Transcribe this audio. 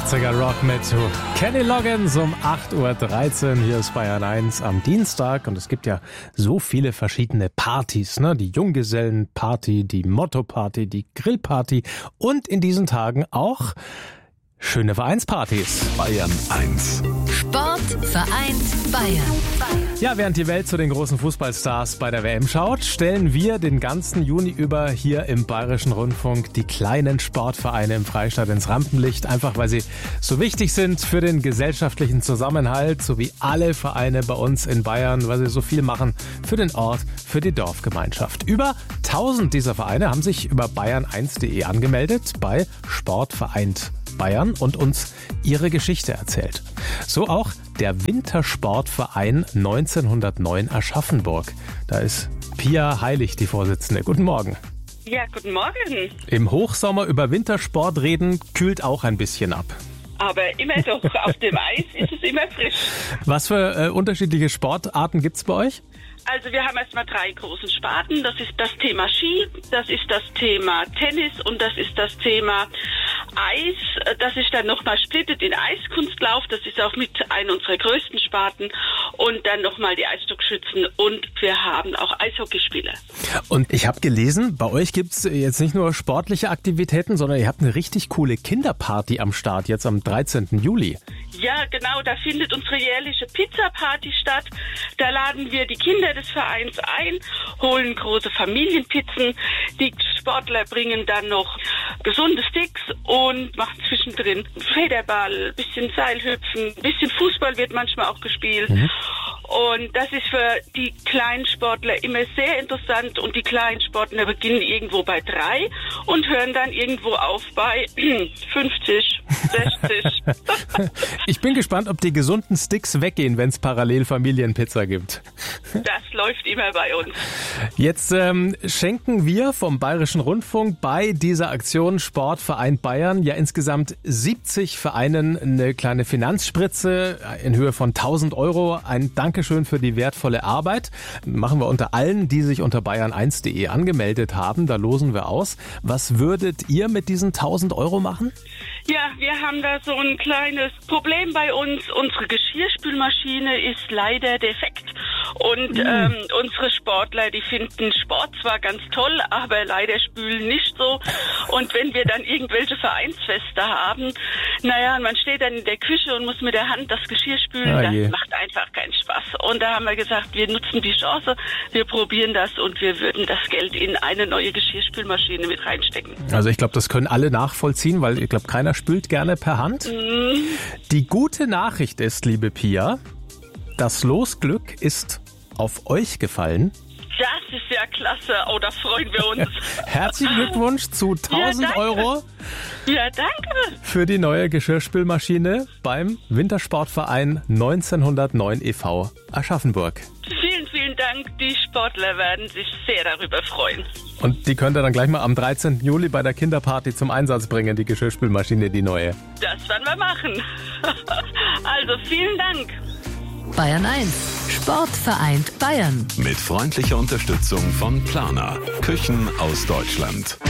80er Rock mit Kenny Loggins um 8.13 Uhr. Hier ist Bayern 1 am Dienstag und es gibt ja so viele verschiedene Partys, ne? Die Junggesellenparty, die Motto-Party, die Grillparty und in diesen Tagen auch schöne Vereinspartys. Bayern 1. Sport vereint Bayern. Ja, während die Welt zu den großen Fußballstars bei der WM schaut, stellen wir den ganzen Juni über hier im Bayerischen Rundfunk die kleinen Sportvereine im Freistaat ins Rampenlicht, einfach weil sie so wichtig sind für den gesellschaftlichen Zusammenhalt, sowie alle Vereine bei uns in Bayern, weil sie so viel machen für den Ort, für die Dorfgemeinschaft. Über 1000 dieser Vereine haben sich über bayern1.de angemeldet bei Sport vereint Bayern und uns ihre Geschichte erzählt. So auch der Wintersportverein 1909 Aschaffenburg. Da ist Pia Heilig die Vorsitzende. Guten Morgen. Ja, guten Morgen. Im Hochsommer über Wintersport reden kühlt auch ein bisschen ab. Aber immer doch, auf dem Eis ist es immer frisch. Was für unterschiedliche Sportarten gibt's bei euch? Also wir haben erstmal 3 großen Sparten. Das ist das Thema Ski, das ist das Thema Tennis und das ist das Thema Eis. Das ist dann nochmal splittet in Eiskunstlauf. Das ist auch mit einer unserer größten Sparten. Und dann nochmal die Eisstockschützen und wir haben auch Eishockeyspieler. Und ich habe gelesen, bei euch gibt's jetzt nicht nur sportliche Aktivitäten, sondern ihr habt eine richtig coole Kinderparty am Start, jetzt am 13. Juli. Ja, genau, da findet unsere jährliche Pizza-Party statt. Da laden wir die Kinder des Vereins ein, holen große Familienpizzen. Die Sportler bringen dann noch gesunde Sticks und machen zwischendrin Federball, bisschen Seilhüpfen, bisschen Fußball wird manchmal auch gespielt. Und das ist für die kleinen Sportler immer sehr interessant und die kleinen Sportler beginnen irgendwo bei 3 und hören dann irgendwo auf bei 50, 60. Ich bin gespannt, ob die gesunden Sticks weggehen, wenn es parallel Familienpizza gibt. Das läuft immer bei uns. Jetzt schenken wir vom Bayerischen Rundfunk bei dieser Aktion Sportverein Bayern ja insgesamt 70 Vereinen eine kleine Finanzspritze in Höhe von 1.000 Euro. Ein Dankeschön für die wertvolle Arbeit. Machen wir unter allen, die sich unter bayern1.de angemeldet haben. Da losen wir aus. Was würdet ihr mit diesen 1.000 Euro machen? Ja, wir haben da so ein kleines Problem bei uns. Unsere Geschirrspülmaschine ist leider defekt. Und unsere Sportler, die finden Sport zwar ganz toll, aber leider spülen nicht so. Und wenn wir dann irgendwelche Vereinsfeste haben, naja, man steht dann in der Küche und muss mit der Hand das Geschirr spülen, das macht einfach keinen Spaß. Und da haben wir gesagt, wir nutzen die Chance, wir probieren das und wir würden das Geld in eine neue Geschirrspülmaschine mit reinstecken. Also ich glaube, das können alle nachvollziehen, weil ich glaube, keiner spült gerne per Hand. Die gute Nachricht ist, liebe Pia, das Losglück ist auf euch gefallen. Das ist ja klasse. Oh, da freuen wir uns. Herzlichen Glückwunsch zu 1.000 Euro. Ja, danke. Für die neue Geschirrspülmaschine beim Wintersportverein 1909 e.V. Aschaffenburg. Vielen, vielen Dank. Die Sportler werden sich sehr darüber freuen. Und die könnt ihr dann gleich mal am 13. Juli bei der Kinderparty zum Einsatz bringen, die Geschirrspülmaschine, die neue. Das werden wir machen. Also, vielen Dank. Bayern 1. Sport vereint Bayern. Mit freundlicher Unterstützung von Planer. Küchen aus Deutschland.